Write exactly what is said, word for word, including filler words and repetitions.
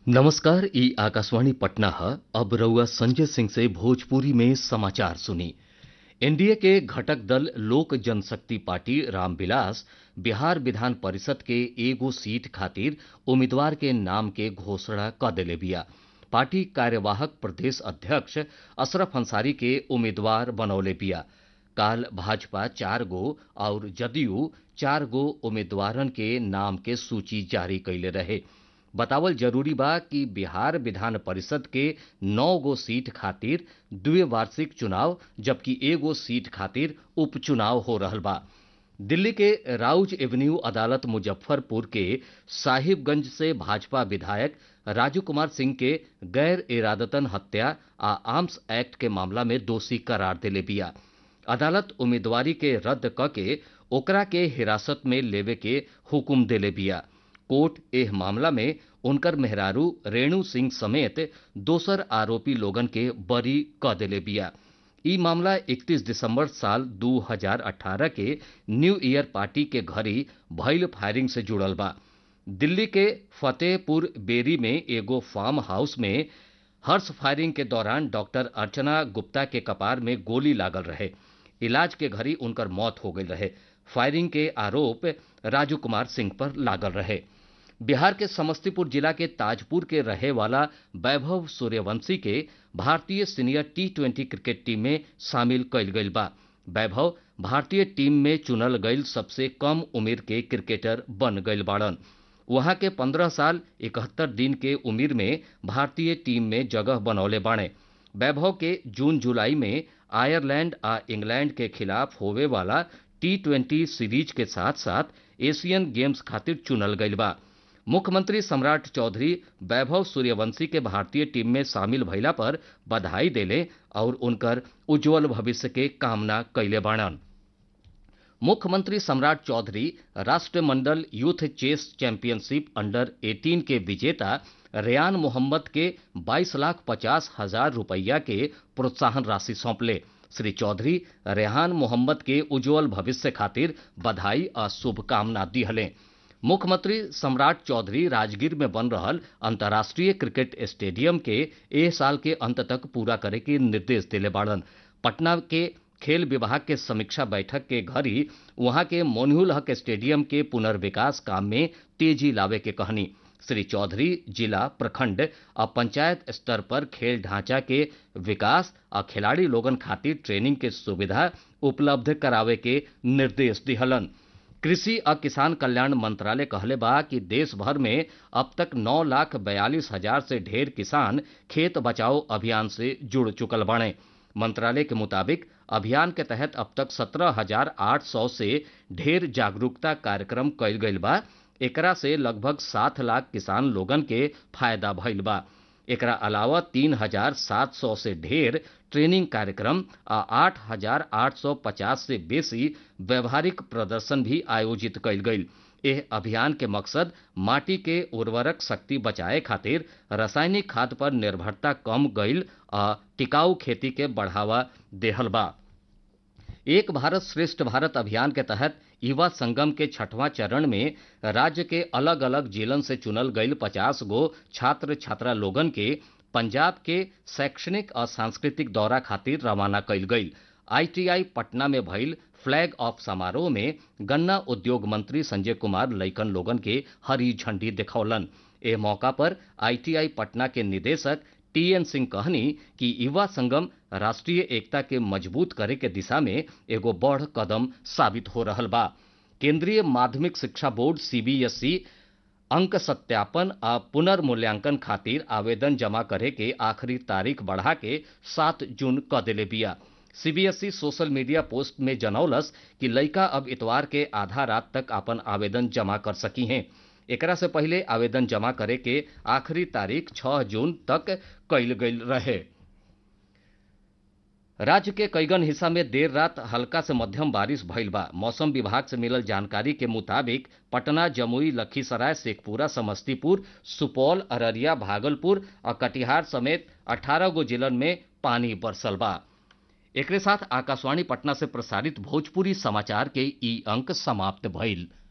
नमस्कार। ई आकाशवाणी पटना है। अब रउआ संजय सिंह से भोजपुरी में समाचार सुनी। एनडीए के घटक दल लोक जनशक्ति पार्टी रामविलास बिहार विधान परिषद के एगो सीट खातिर उम्मीदवार के नाम के घोषणा क देले बिया। पार्टी कार्यवाहक प्रदेश अध्यक्ष अशरफ अंसारी के उम्मीदवार बनौले बिया। काल भाजपा चार गो और जदयू चार गो उम्मीदवारन के नाम के सूची जारी कैले रहे। बतावल जरूरी बा कि बिहार विधान परिषद के नौ गो सीट खातिर द्विवार्षिक चुनाव जबकि एगो सीट खातिर उपचुनाव हो रहल बा। दिल्ली के राउज एवेन्यू अदालत मुजफ्फरपुर के साहिबगंज से भाजपा विधायक राजू कुमार सिंह के गैर इरादतन हत्या आ आर्म्स एक्ट के मामला में दोषी करार देले बिया। अदालत उम्मीदवारी के रद्द क के ओकरा के हिरासत में लेवे के हुकुम देले बिया। कोर्ट एह मामला में उनकर मेहरारू रेणु सिंह समेत दोसर आरोपी लोगन के बरी क देले बिया। ई मामला इकतीस दिसंबर साल दो हज़ार अठारह के न्यू ईयर पार्टी के घड़ी भइल फायरिंग से जुड़ल बा। दिल्ली के फतेहपुर बेरी में एगो फार्म हाउस में हर्ष फायरिंग के दौरान डॉक्टर अर्चना गुप्ता के कपार में गोली लागल रहे। इलाज के घड़ी उनकर मौत हो गई रहे। फायरिंग के आरोप राजू कुमार सिंह पर लागल रहे। बिहार के समस्तीपुर जिला के ताजपुर के रहे वाला वैभव सूर्यवंशी के भारतीय senior T twenty cricket team में शामिल कइल गइल बा। वैभव भारतीय टीम में चुनल गइल सबसे कम उम्र के क्रिकेटर बन गइल बाड़न। वहां के पंद्रह साल इकहत्तर दिन के उम्र में भारतीय टीम में जगह बनौले बाणे। वैभव के जून जुलाई में आयरलैंड आ इंग्लैंड के खिलाफ होवे वाला टी ट्वेंटी सीरीज के साथ साथ एशियन गेम्स खातिर चुनल गइल बा। मुख्यमंत्री सम्राट चौधरी वैभव सूर्यवंशी के भारतीय टीम में शामिल भइला पर बधाई देले और उनकर उज्जवल भविष्य के कामना कैले बाणन। मुख्यमंत्री सम्राट चौधरी राष्ट्रमंडल यूथ चेस चैंपियनशिप अंडर अठारह के विजेता रेयान मोहम्मद के बाईस लाख पचास हजार रुपया के प्रोत्साहन राशि सौंपले। श्री चौधरी रेहान मोहम्मद के उज्जवल भविष्य खातिर बधाई आ शुभकामना दिहले। मुख्यमंत्री सम्राट चौधरी राजगीर में बन रहल अंतर्राष्ट्रीय क्रिकेट स्टेडियम के एह साल के अंत तक पूरा करे के निर्देश दिले बाड़न। पटना के खेल विभाग के समीक्षा बैठक के घड़ी वहां के मोन्यूल हक स्टेडियम के पुनर्विकास काम में तेजी लावे के कहनी। श्री चौधरी जिला, प्रखंड और पंचायत स्तर पर खेल ढांचा के विकास और खिलाड़ी लोगन खातिर ट्रेनिंग के सुविधा उपलब्ध करावे के निर्देश दिहलन। कृषि और किसान कल्याण मंत्रालय कहले बा कि देश भर में अब तक नौ लाख बयालीस हजार से ढेर किसान खेत बचाओ अभियान से जुड़ चुकल बाणे। मंत्रालय के मुताबिक अभियान के तहत अब तक सत्रह हजार आठ सौ से ढेर जागरूकता कार्यक्रम कइल गइल बा। एकरा से लगभग सात लाख किसान लोगन के फायदा भइल बा। एकरा अलावा तीन हजार सात सौ से ढेर ट्रेनिंग कार्यक्रम आ आठ हजार आठ सौ पचास से बेसी व्यवहारिक प्रदर्शन भी आयोजित कइल गइल। एह अभियान के मकसद माटी के उर्वरक शक्ति बचाए खातिर रासायनिक खाद पर निर्भरता कम गइल आ टिकाऊ खेती के बढ़ावा देहल बा। एक भारत श्रेष्ठ भारत अभियान के तहत युवा संगम के छठवां चरण में राज्य के अलग अलग जिलन से चुनल गइल पचास गो छात्र छात्रा लोगन के पंजाब के शैक्षणिक और सांस्कृतिक दौरा खातिर रवाना कइल गइल। आईटीआई पटना में भइल फ्लैग ऑफ समारोह में गन्ना उद्योग मंत्री संजय कुमार लइकन लोगन के हरी झंडी दिखौलन। एह मौका पर आईटीआई पटना के निदेशक टीएन सिंह कहनी कि युवा संगम राष्ट्रीय एकता के मजबूत करे के दिशा में एगो बड़ कदम साबित हो रहल बा। केंद्रीय माध्यमिक शिक्षा बोर्ड सीबीएसई अंक सत्यापन आ पुनर्मूल्यांकन खातिर आवेदन जमा करे के आखिरी तारीख बढ़ा के सात जून क देले बिया। सीबीएसई सोशल मीडिया पोस्ट में जनौलस कि लइका अब इतवार के आधा रात तक अपन आवेदन जमा कर सकी हैं। एकरा से पहले आवेदन जमा करे के आखिरी तारीख छह जून तक कइल गइल रहे। राज्य के कईगन हिस्सा में देर रात हल्का से मध्यम बारिश भइल बा। मौसम विभाग से मिलल जानकारी के मुताबिक पटना, जमुई, लखीसराय, शेखपुरा, समस्तीपुर, सुपौल, अररिया, भागलपुर और कटिहार समेत अठारह गो जिलन में पानी बरसल बा। एकरे साथ आकाशवाणी पटना से प्रसारित भोजपुरी समाचार के ई अंक समाप्त भइल।